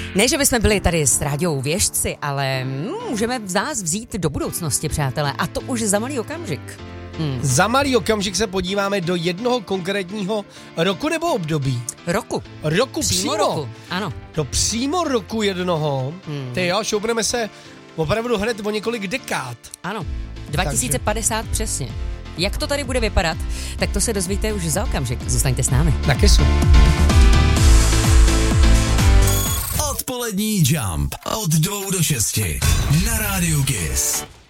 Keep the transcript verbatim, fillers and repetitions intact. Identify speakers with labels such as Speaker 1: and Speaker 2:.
Speaker 1: Ne, že bychom byli tady s rádiou věštci, ale můžeme v nás vzít do budoucnosti, přátelé, a to už za malý okamžik.
Speaker 2: Hmm. Za malý okamžik se podíváme do jednoho konkrétního roku nebo období.
Speaker 1: Roku.
Speaker 2: Roku přímo. přímo.
Speaker 1: Roku, ano.
Speaker 2: Do přímo roku jednoho. Hmm. Ty jo, šoupneme se opravdu hned o několik dekád.
Speaker 1: Ano, dva tisíce padesát Takže. Přesně. Jak to tady bude vypadat, tak to se dozvíte už za okamžik. Zůstaňte s námi.
Speaker 2: Na kesu.
Speaker 3: Odpolední Jump od dvou do šesti na rádiu Kiss.